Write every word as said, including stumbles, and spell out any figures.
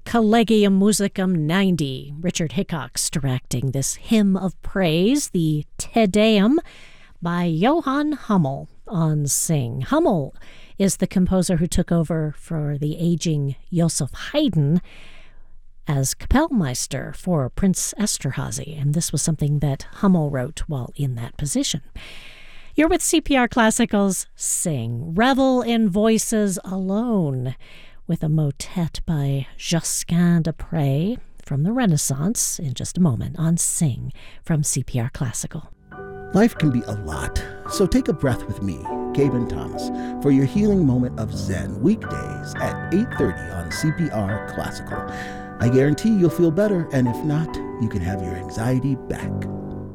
Collegium Musicum ninety. Richard Hickox directing this hymn of praise, the Te Deum, by Johann Hummel on Sing. Hummel is the composer who took over for the aging Joseph Haydn as Kapellmeister for Prince Esterhazy, and this was something that Hummel wrote while in that position. You're with C P R Classical's Sing. Revel in voices alone, with a motet by Josquin des Prez from the Renaissance in just a moment on Sing from C P R Classical. Life can be a lot, so take a breath with me, Gaben Thomas, for your healing moment of Zen, weekdays at eight thirty on C P R Classical. I guarantee you'll feel better, and if not, you can have your anxiety back.